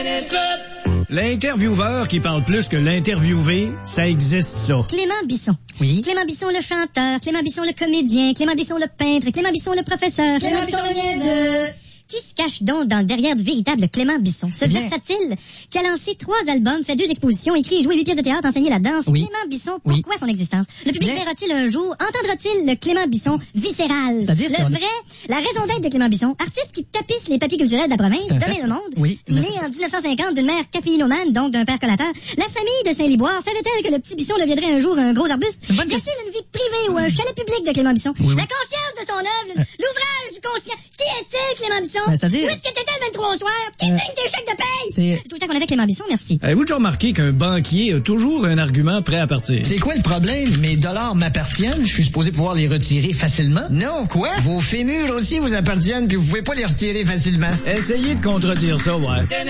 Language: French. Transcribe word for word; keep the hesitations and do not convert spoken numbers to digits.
L'intervieweur qui parle plus que l'interviewé, ça existe, ça. Clément Bisson. Oui. Clément Bisson le chanteur, Clément Bisson le comédien, Clément Bisson le peintre, Clément Bisson le professeur, Clément Bisson le niaiseux. Qui se cache donc dans le derrière du véritable Clément Bisson? Ce Bien. versatile qui a lancé trois albums, fait deux expositions, écrit et joué huit pièces de théâtre, enseigné la danse. Oui. Clément Bisson, Oui. pourquoi son existence? Le public Bien. verra-t-il un jour, entendra-t-il le Clément Bisson viscéral? C'est-à-dire le qu'on- vrai, la raison d'être de Clément Bisson, artiste qui tapisse les papiers culturels de la province, C'est un donner fait. le monde. Oui. Né en dix-neuf cent cinquante d'une mère caféinomane, donc d'un père collateur, la famille de Saint-Liboire savait-elle que le petit Bisson deviendrait un jour un gros arbuste? C'est une bonne Y question. a-t-il une vie privée ou un chalet public de Clément Bisson? Oui, oui. La conscience de son œuvre, l'ouvrage du conscient. Qui est-il, Clément Bisson? Ben, c'est-à-dire- Où est-ce que t'étais le vingt-trois au soir? Qui Euh, signe tes chèques de paye? c'est- C'est tout le temps qu'on avait Clément Bisson, merci. Avez-vous déjà remarqué qu'un banquier a toujours un argument prêt à partir? C'est quoi le problème? Mes dollars m'appartiennent, je suis supposé pouvoir les retirer facilement? Non, quoi? Vos fémurs aussi vous appartiennent puis vous pouvez pas les retirer facilement. Essayez de contredire ça, ouais.